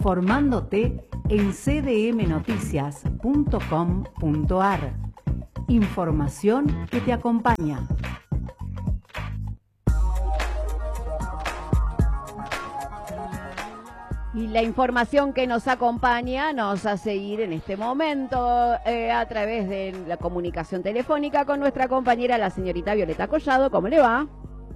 informándote en cdmnoticias.com.ar. Información que te acompaña. Y la información que nos acompaña nos hace ir en este momento a través de la comunicación telefónica con nuestra compañera, la señorita Violeta Collado. ¿Cómo le va?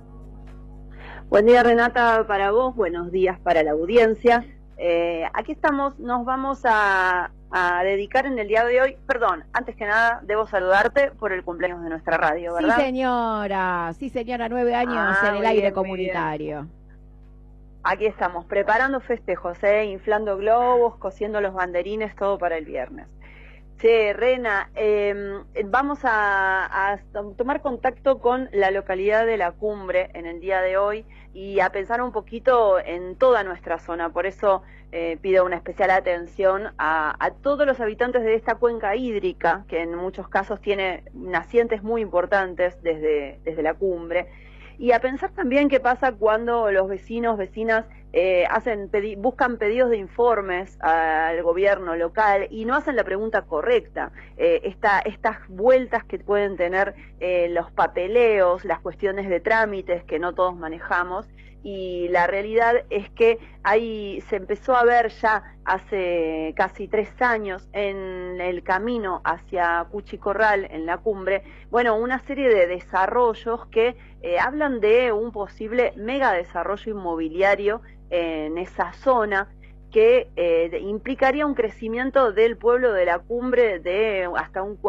Buen día, Renata, para vos, buenos días para la audiencia. Aquí estamos, nos vamos a dedicar en el día de hoy, perdón, antes que nada, debo saludarte por el cumpleaños de nuestra radio, ¿verdad? Sí señora, 9 años en el aire comunitario. Aquí estamos, preparando festejos, inflando globos, cosiendo los banderines, todo para el viernes. Sí, Rena, vamos a tomar contacto con la localidad de La Cumbre en el día de hoy y a pensar un poquito en toda nuestra zona. Por eso pido una especial atención a todos los habitantes de esta cuenca hídrica, que en muchos casos tiene nacientes muy importantes desde La Cumbre. Y a pensar también qué pasa cuando los vecinos, vecinas buscan pedidos de informes al gobierno local y no hacen la pregunta correcta. Estas vueltas que pueden tener los papeleos, las cuestiones de trámites que no todos manejamos, y la realidad es que se empezó a ver ya hace casi 3 años en el camino hacia Cuchicorral, en La Cumbre, bueno, una serie de desarrollos que hablan de un posible mega desarrollo inmobiliario en esa zona que implicaría un crecimiento del pueblo de La Cumbre de hasta un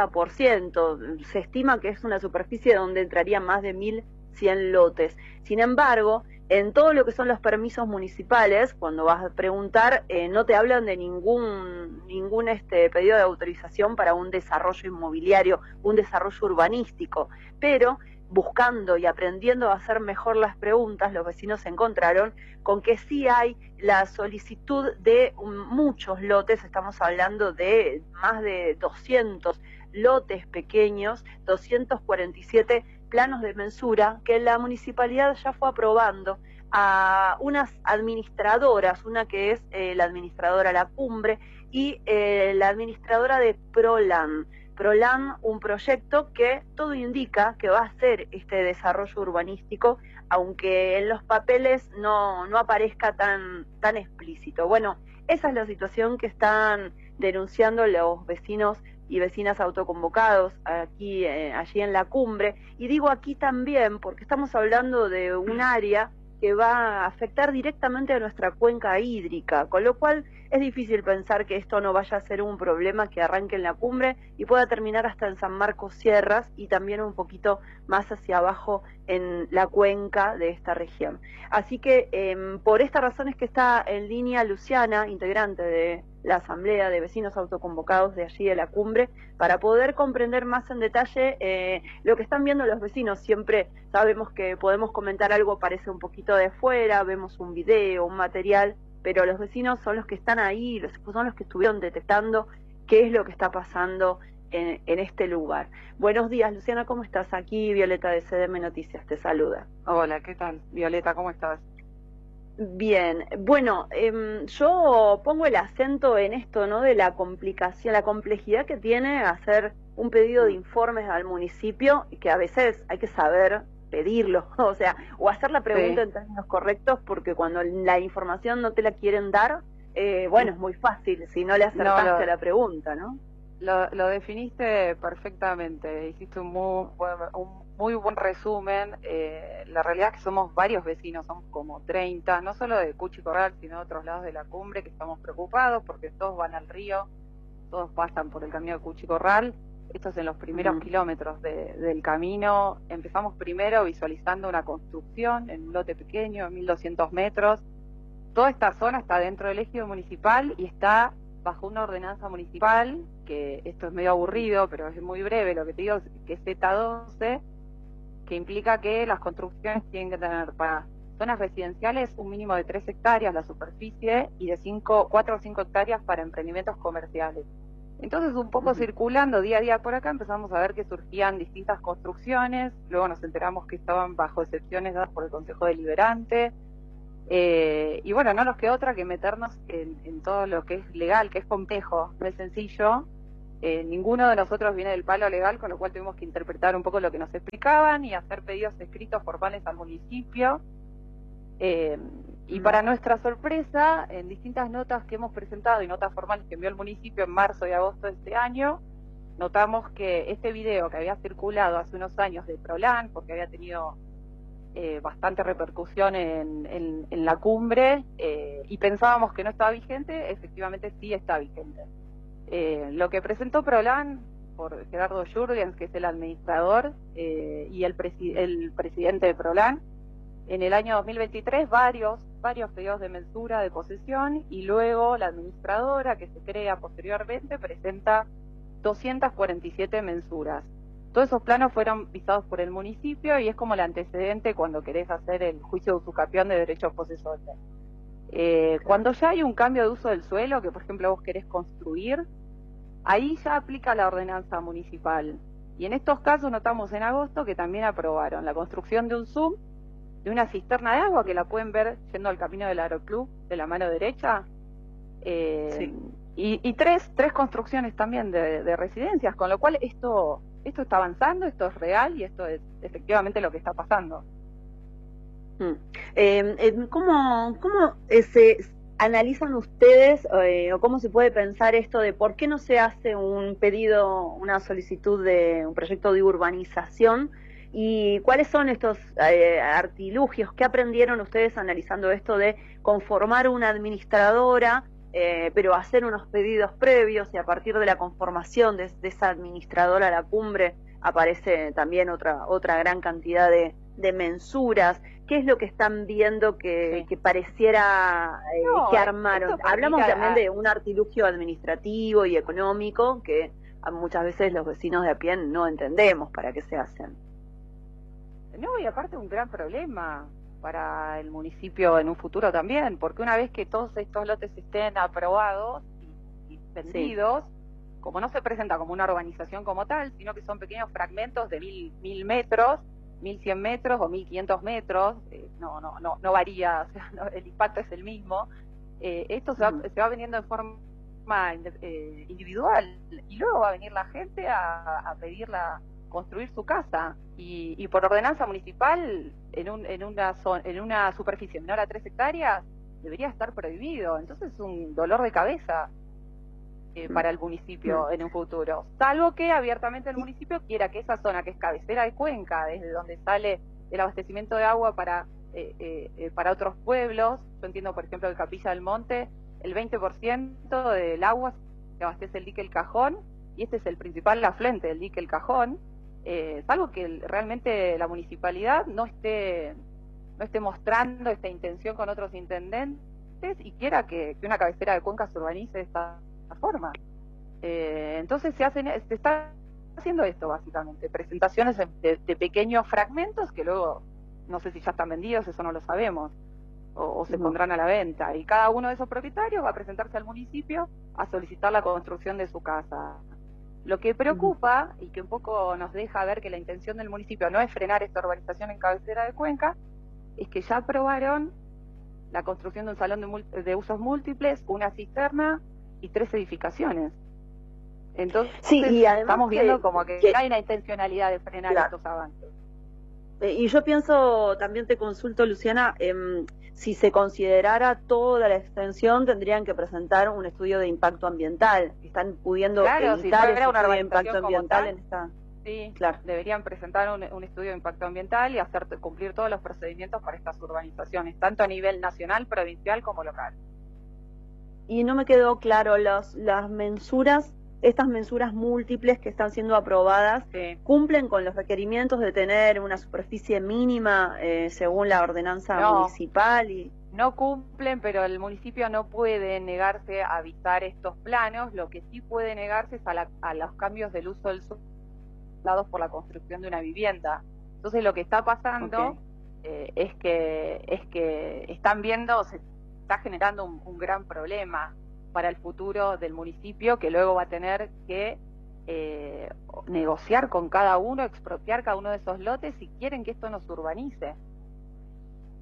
40%. Se estima que es una superficie donde entrarían más de 1.100 lotes. Sin embargo, en todo lo que son los permisos municipales, cuando vas a preguntar, no te hablan de ningún pedido de autorización para un desarrollo inmobiliario, un desarrollo urbanístico, pero buscando y aprendiendo a hacer mejor las preguntas, los vecinos se encontraron con que sí hay la solicitud de muchos lotes. Estamos hablando de más de 200 lotes pequeños, 247 planos de mensura que la municipalidad ya fue aprobando a unas administradoras, una que es la administradora La Cumbre y la administradora de Prolan, un proyecto que todo indica que va a ser este desarrollo urbanístico, aunque en los papeles no aparezca tan explícito. Bueno, esa es la situación que están denunciando los vecinos y vecinas autoconvocados allí en La Cumbre. Y digo aquí también porque estamos hablando de un área que va a afectar directamente a nuestra cuenca hídrica, con lo cual es difícil pensar que esto no vaya a ser un problema que arranque en La Cumbre y pueda terminar hasta en San Marcos Sierras y también un poquito más hacia abajo en la cuenca de esta región. Así que por esta razón es que está en línea Luciana, integrante de la Asamblea de Vecinos Autoconvocados de allí de La Cumbre, para poder comprender más en detalle lo que están viendo los vecinos. Siempre sabemos que podemos comentar algo, parece un poquito de fuera, vemos un video, un material, pero los vecinos son los que están ahí, son los que estuvieron detectando qué es lo que está pasando en este lugar. Buenos días, Luciana, ¿cómo estás? Aquí Violeta de CDM Noticias te saluda. Hola, ¿qué tal? Violeta, ¿cómo estás? Bien, bueno, yo pongo el acento en esto, ¿no? De la complicación, la complejidad que tiene hacer un pedido de informes al municipio, y que a veces hay que saber pedirlo, o sea, o hacer la pregunta en términos correctos, porque cuando la información no te la quieren dar, bueno, es muy fácil si no le acertaste a la pregunta, ¿no? Lo definiste perfectamente, hiciste un muy buen resumen. La realidad es que somos varios vecinos, somos como 30, no solo de Cuchicorral, sino de otros lados de La Cumbre, que estamos preocupados porque todos van al río, todos pasan por el camino de Cuchicorral. Esto es en los primeros kilómetros del camino. Empezamos primero visualizando una construcción en un lote pequeño, de 1.200 metros. Toda esta zona está dentro del ejido municipal y está bajo una ordenanza municipal, que esto es medio aburrido, pero es muy breve, lo que te digo es que es Z12, que implica que las construcciones tienen que tener para zonas residenciales un mínimo de 3 hectáreas la superficie y de 4 o 5 hectáreas para emprendimientos comerciales. Entonces, un poco circulando día a día por acá, empezamos a ver que surgían distintas construcciones, luego nos enteramos que estaban bajo excepciones dadas por el Consejo Deliberante, Y bueno, no nos queda otra que meternos en todo lo que es legal, que es complejo, no es sencillo. Ninguno de nosotros viene del palo legal, con lo cual tuvimos que interpretar un poco lo que nos explicaban y hacer pedidos escritos formales al municipio. Y para nuestra sorpresa, en distintas notas que hemos presentado y notas formales que envió el municipio en marzo y agosto de este año, notamos que este video que había circulado hace unos años de Prolan, porque había tenido bastante repercusión en la cumbre, y pensábamos que no estaba vigente, efectivamente sí está vigente. Lo que presentó Prolan por Gerardo Jürgens, que es el administrador, y el presidente de Prolan, en el año 2023 varios pedidos de mensura de posesión, y luego la administradora, que se crea posteriormente, presenta 247 mensuras. Todos esos planos fueron visados por el municipio y es como el antecedente cuando querés hacer el juicio de usucapión de derechos posesores. Cuando ya hay un cambio de uso del suelo, que por ejemplo vos querés construir, ahí ya aplica la ordenanza municipal. Y en estos casos notamos en agosto que también aprobaron la construcción de un ZUM, de una cisterna de agua, que la pueden ver yendo al camino del Aeroclub de la mano derecha, Sí. y tres construcciones también de residencias, con lo cual esto está avanzando, esto es real y esto es efectivamente lo que está pasando. ¿Cómo se analizan ustedes o cómo se puede pensar esto de por qué no se hace un pedido, una solicitud de un proyecto de urbanización? ¿Y cuáles son estos artilugios? ¿Qué aprendieron ustedes analizando esto de conformar una administradora, pero hacer unos pedidos previos, y a partir de la conformación de esa administradora a la cumbre aparece también otra gran cantidad de mensuras? ¿Qué es lo que están viendo que pareciera que armaron? Hablamos también de un artilugio administrativo y económico que muchas veces los vecinos de a pie no entendemos para qué se hacen. No, y aparte un gran problema para el municipio en un futuro también, porque una vez que todos estos lotes estén aprobados y vendidos, como no se presenta como una urbanización como tal, sino que son pequeños fragmentos de 1000 metros, 1100 metros o 1500 metros, no varía, o sea, el impacto es el mismo. Esto se va vendiendo en forma individual, y luego va a venir la gente a pedirla construir su casa, y por ordenanza municipal en una superficie menor a 3 hectáreas debería estar prohibido. Entonces es un dolor de cabeza para el municipio en un futuro, salvo que abiertamente el municipio quiera que esa zona, que es cabecera de cuenca, desde donde sale el abastecimiento de agua para otros pueblos. Yo entiendo, por ejemplo, que Capilla del Monte, el 20% del agua que abastece el dique El Cajón, y este es el principal afluente del dique El Cajón, salvo que realmente la municipalidad no esté mostrando esta intención con otros intendentes y quiera que una cabecera de cuenca se urbanice de esta forma. Entonces se está haciendo esto básicamente, presentaciones de pequeños fragmentos que luego no sé si ya están vendidos, eso no lo sabemos, o se pondrán a la venta, y cada uno de esos propietarios va a presentarse al municipio a solicitar la construcción de su casa. Lo que preocupa, y que un poco nos deja ver que la intención del municipio no es frenar esta urbanización en cabecera de cuenca, es que ya aprobaron la construcción de un salón de usos múltiples, una cisterna y 3 edificaciones. Entonces y además estamos viendo como que hay una intencionalidad de frenar estos avances. Y yo pienso, también te consulto, Luciana, si se considerara toda la extensión, tendrían que presentar un estudio de impacto ambiental. Están pudiendo evitar si fuera ese una estudio de impacto urbanización ambiental como en esta... Sí, claro. Deberían presentar un estudio de impacto ambiental y cumplir todos los procedimientos para estas urbanizaciones, tanto a nivel nacional, provincial como local. Y no me quedó claro, las mensuras, estas mensuras múltiples que están siendo aprobadas, ¿cumplen con los requerimientos de tener una superficie mínima según la ordenanza municipal? No cumplen, pero el municipio no puede negarse a habitar estos planos. Lo que sí puede negarse es a los cambios del uso del suelo dados por la construcción de una vivienda. Entonces lo que está pasando es que están viendo, se está generando un gran problema para el futuro del municipio, que luego va a tener que negociar con cada uno, expropiar cada uno de esos lotes si quieren que esto no se urbanice.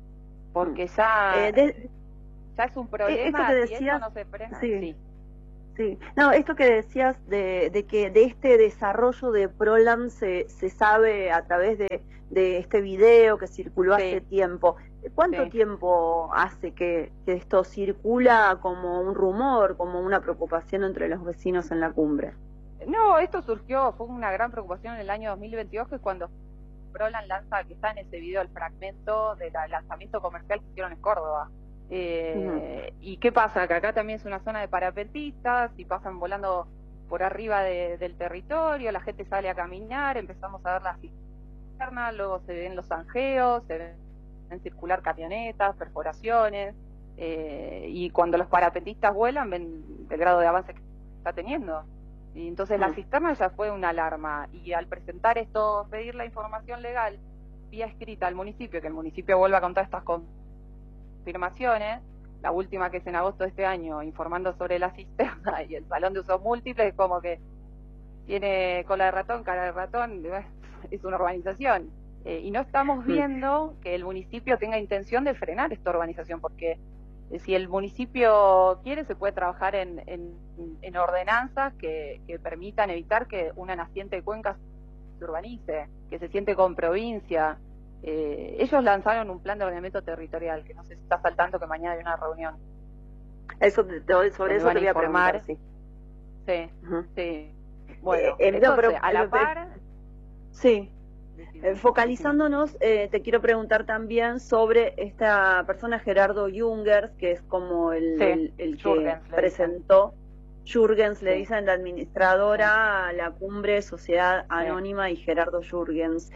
porque ya es un problema, esto que si decías, esto no se frena. sí. Sí, no, esto que decías de que de este desarrollo de Prolam se sabe a través de este video que circuló hace tiempo. ¿Cuánto tiempo hace que esto circula como un rumor, como una preocupación entre los vecinos en la cumbre? No, esto surgió, fue una gran preocupación en el año 2022, que es cuando Prolam lanza, que está en ese video, el fragmento del lanzamiento comercial que hicieron en Córdoba. ¿Y qué pasa? Que acá también es una zona de parapentistas y pasan volando por arriba del territorio, la gente sale a caminar, empezamos a ver las cisternas, luego se ven los zanjeos, se ven circular camionetas, perforaciones, y cuando los parapentistas vuelan ven el grado de avance que está teniendo. Y entonces la cisterna ya fue una alarma, y al presentar esto, pedir la información legal vía escrita al municipio, que el municipio vuelva a contar estas confirmaciones, la última que es en agosto de este año, informando sobre la cisterna y el salón de usos múltiples, como que tiene cola de ratón, cara de ratón, es una urbanización. Y no estamos viendo que el municipio tenga intención de frenar esta urbanización, porque si el municipio quiere, se puede trabajar en ordenanzas que permitan evitar que una naciente de cuenca se urbanice, que se siente con provincia. Ellos lanzaron un plan de ordenamiento territorial, que no sé si está faltando, que mañana hay una reunión. Sobre eso te voy a preguntar, sí. Sí, sí. Bueno, a la par... Sí. Focalizándonos, te quiero preguntar también sobre esta persona, Gerardo Jungers, que es como el que presentó, Jürgens le dicen, la administradora a la cumbre Sociedad Anónima, y Gerardo Jürgens.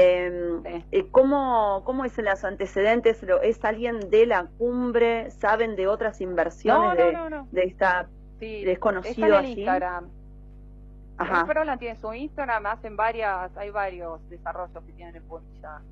¿Cómo es en los antecedentes? ¿Es alguien de la cumbre? ¿Saben de otras inversiones de esta desconocido allí? Instagram. Ajá. Prolam tiene su Instagram, hay varios desarrollos que tienen en Punilla.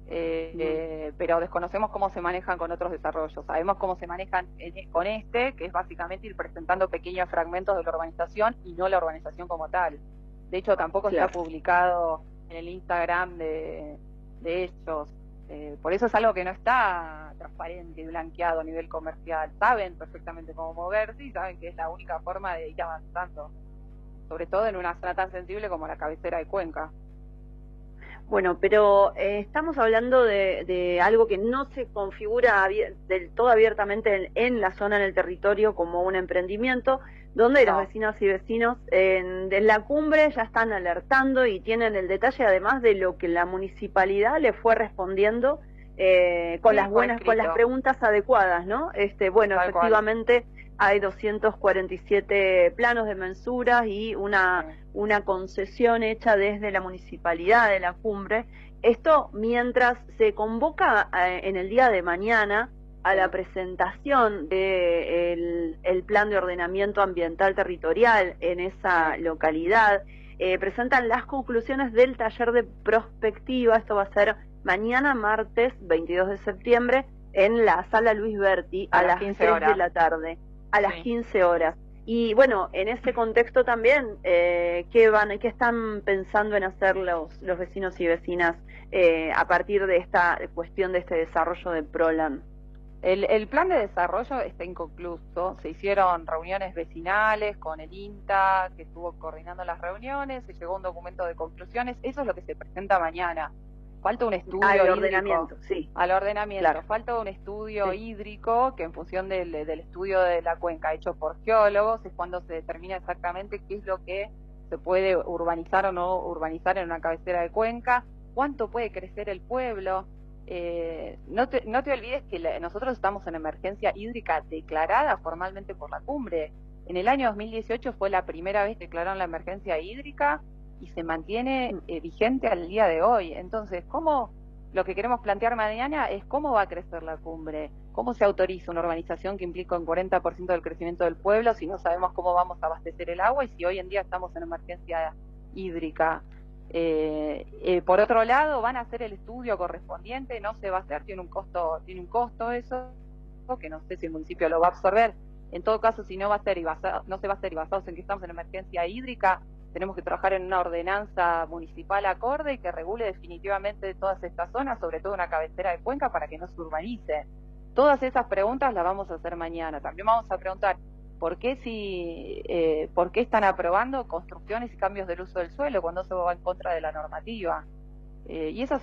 Pero desconocemos cómo se manejan con otros desarrollos. Sabemos cómo se manejan con que es básicamente ir presentando pequeños fragmentos de la urbanización y no la urbanización como tal. De hecho, tampoco está publicado en el Instagram de ellos. Por eso es algo que no está transparente y blanqueado a nivel comercial. Saben perfectamente cómo moverse y saben que es la única forma de ir avanzando, sobre todo en una zona tan sensible como la cabecera de Cuenca. Bueno, pero estamos hablando de algo que no se configura del todo abiertamente en la zona, en el territorio, como un emprendimiento, donde los vecinos y vecinos de la cumbre ya están alertando y tienen el detalle, además de lo que la municipalidad le fue respondiendo con las preguntas adecuadas, ¿no? Bueno, efectivamente hay 247 planos de mensuras y una concesión hecha desde la municipalidad de la cumbre. Esto mientras se convoca en el día de mañana a la presentación del plan de ordenamiento ambiental territorial en esa localidad. Presentan las conclusiones del taller de prospectiva. Esto va a ser mañana, martes 22 de septiembre, en la sala Luis Berti a las 3 de la tarde. A las 15 horas. Y bueno, en ese contexto también, ¿qué están pensando en hacer los vecinos y vecinas a partir de esta cuestión de este desarrollo de Prolam? El plan de desarrollo está inconcluso. Se hicieron reuniones vecinales con el INTA, que estuvo coordinando las reuniones, se llegó a un documento de conclusiones. Eso es lo que se presenta mañana. Falta un estudio al ordenamiento, al ordenamiento. Falta un estudio hídrico que, en función del estudio de la cuenca hecho por geólogos, es cuando se determina exactamente qué es lo que se puede urbanizar o no urbanizar en una cabecera de cuenca, cuánto puede crecer el pueblo. No te olvides que nosotros estamos en emergencia hídrica declarada formalmente por la cumbre. En el año 2018 fue la primera vez que declararon la emergencia hídrica y se mantiene vigente al día de hoy. Entonces, lo que queremos plantear mañana es cómo va a crecer la cumbre, cómo se autoriza una urbanización que implica un 40% del crecimiento del pueblo si no sabemos cómo vamos a abastecer el agua y si hoy en día estamos en emergencia hídrica. Por otro lado, van a hacer el estudio correspondiente, no se va a hacer, tiene un costo eso, que no sé si el municipio lo va a absorber. En todo caso, si no va a ser no se va a hacer y basados en que estamos en emergencia hídrica, tenemos que trabajar en una ordenanza municipal acorde y que regule definitivamente todas estas zonas, sobre todo una cabecera de cuenca, para que no se urbanice. Todas esas preguntas las vamos a hacer mañana. También vamos a preguntar por qué están aprobando construcciones y cambios del uso del suelo cuando eso va en contra de la normativa. Y esas